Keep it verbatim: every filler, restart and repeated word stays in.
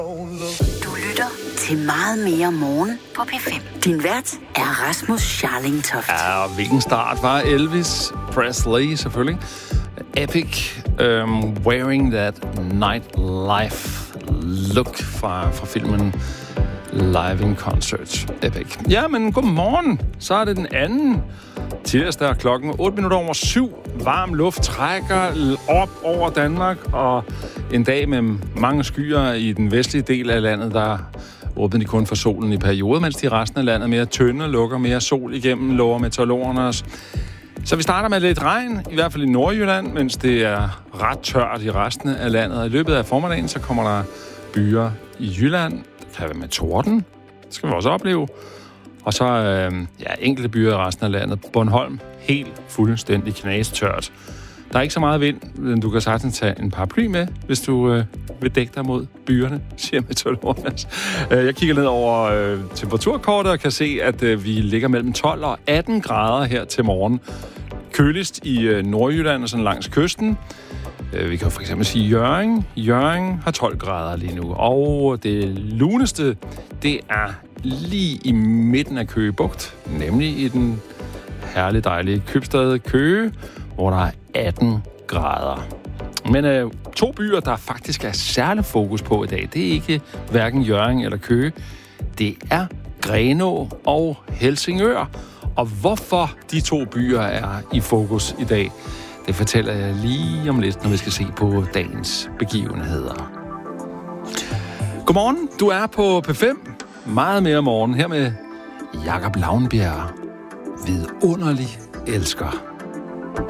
Du lytter til Meget mere morgen på P fem. Din vært er Rasmus Scharling-Toft. Ja, og hvilken start var Elvis Presley selvfølgelig. Epic, um, Wearing That Nightlife Look fra, fra filmen Live in Concert. Epic. Ja, men godmorgen. Så er det den anden tirsdag, klokken otte minutter over syv. Varm luft trækker op over Danmark, og en dag med mange skyer i den vestlige del af landet, der åbner de kun for solen i perioder, mens de resten af landet mere tynde, lukker mere sol igennem, lover meteorologerne os. Så vi starter med lidt regn, i hvert fald i Nordjylland, mens det er ret tørt i resten af landet. Og i løbet af formiddagen, så kommer der byer i Jylland. Det kan være med torden. Det skal vi også opleve. Og så øh, ja, enkelte byer i resten af landet. Bornholm, helt fuldstændig knastørt. Der er ikke så meget vind, men du kan sagtens tage en paraply med, hvis du øh, vil dække dig mod byerne, siger meteorologerne. Øh, jeg kigger ned over øh, temperaturkortet og kan se, at øh, vi ligger mellem tolv og atten grader her til morgen. Køligst i øh, Nordjylland og sådan langs kysten. Øh, vi kan for eksempel sige Hjørring. Hjørring har tolv grader lige nu. Og det luneste, det er lige i midten af Køge Bugt, nemlig i den herligt dejlige købstad Køge, hvor der er atten grader. Men øh, to byer, der faktisk er særlig fokus på i dag, det er ikke hverken Hjørring eller Køge. Det er Grenaa og Helsingør. Og hvorfor de to byer er i fokus i dag, det fortæller jeg lige om lidt, når vi skal se på dagens begivenheder. Godmorgen, du er på P fem. Meget mere morgen her med Jakob Lavnbjerg. Vidunderlig elsker.